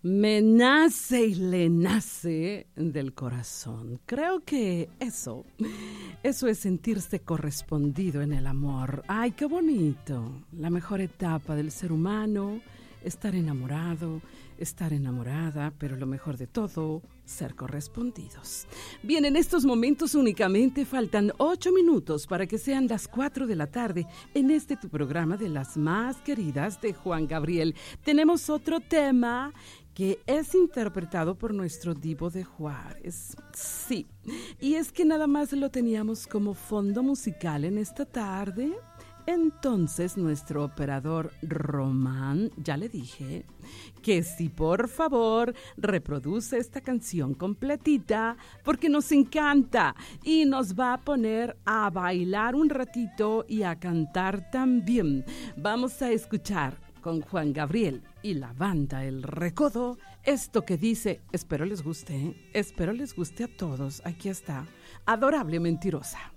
Me nace y le nace del corazón. Creo que eso es sentirse correspondido en el amor. ¡Ay, qué bonito! La mejor etapa del ser humano, estar enamorado, estar enamorada, pero lo mejor de todo, ser correspondidos. Bien, en estos momentos únicamente faltan 8 minutos para que sean las 4 de la tarde en este tu programa de las más queridas de Juan Gabriel. Tenemos otro tema que es interpretado por nuestro Divo de Juárez. Sí, y es que nada más lo teníamos como fondo musical en esta tarde. Entonces nuestro operador Román, ya le dije, que si por favor reproduce esta canción completita, porque nos encanta y nos va a poner a bailar un ratito y a cantar también. Vamos a escuchar con Juan Gabriel y la banda El Recodo esto que dice, espero les guste a todos, aquí está, Adorable Mentirosa.